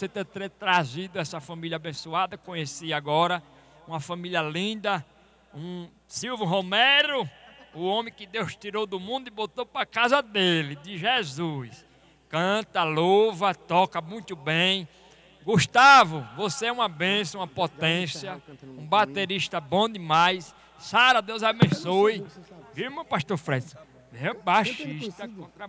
você ter trazido essa família abençoada. Conheci agora uma família linda, um Silvio Romero, o homem que Deus tirou do mundo e botou para a casa dele, de Jesus. Canta, louva, toca muito bem. Gustavo, você é uma bênção, uma potência, um baterista bom demais. Sara, Deus abençoe. Viu, meu pastor Fred? É baixista,